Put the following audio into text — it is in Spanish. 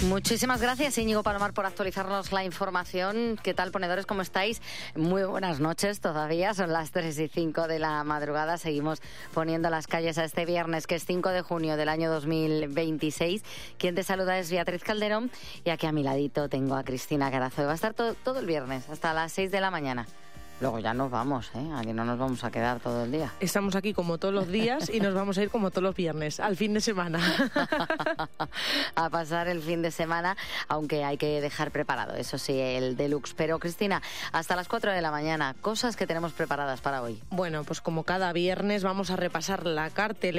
Muchísimas gracias, Íñigo Palomar, por actualizarnos la información. ¿Qué tal, ponedores? ¿Cómo estáis? Muy buenas noches todavía. Son las 3:05 de la madrugada. Seguimos poniendo las calles a este viernes, que es 5 de junio del año 2026. Quien te saluda es Beatriz Calderón y aquí a mi ladito tengo a Cristina Carazo. Va a estar todo el viernes, hasta las 6 de la mañana. Luego ya nos vamos, aquí no nos vamos a quedar todo el día. Estamos aquí como todos los días y nos vamos a ir como todos los viernes, al fin de semana. A pasar el fin de semana, aunque hay que dejar preparado, eso sí, el deluxe. Pero Cristina, hasta las 4 de la mañana, cosas que tenemos preparadas para hoy. Bueno, pues como cada viernes vamos a repasar la cartelera